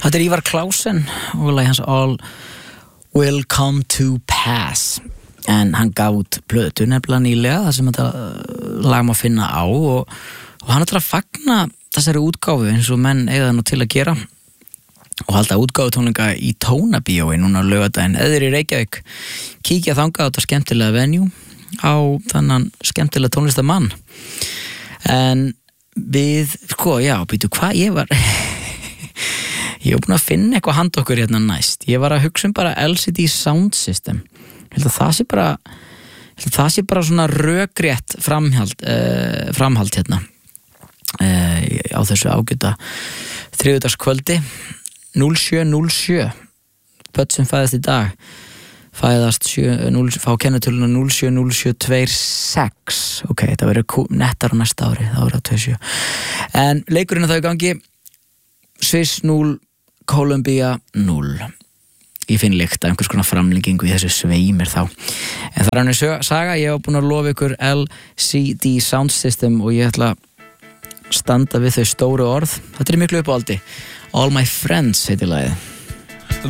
Þetta Ívar Klausen og lagið hans All Will Come to Pass, en hann gaf út plötu nefnilega nýlega þar sem þetta lag má finna á og hann ætlar að fagna þessari útgáfu eins og menn eiga það nú til að gera og halda útgáfutónleika í Tónabíói núna á laugardaginn. Eður í Reykjavík, kíkja þangað á þetta skemmtilega venue á þannan skemmtilega tónlistamann. En við, býtu hvað ég var búin að finna eitthvað handa okkur hérna næst. Ég var að hugsa bara LCD Sound System. Ég held að það sé bara svona rökrétt framhald hérna á þessu ágæta þriðjudagskvöldi 07:07. Börn sem fæðast í dag fæðast fá kennitöluna 07:0726. Ok, þetta verður nettar á næsta ári, það verður 27. En leikurinn er það í gangi. Sviss 0, Kólumbía 0. Ég finn líkt að einhvers konar framlengingu í þessu sveimir þá. En það er hann saga, ég hef búin að lofa ykkur LCD Sound System og ég ætla að standa við þau stóru orð. Þetta er miklu uppáhaldi. All My Friends heitir lagið.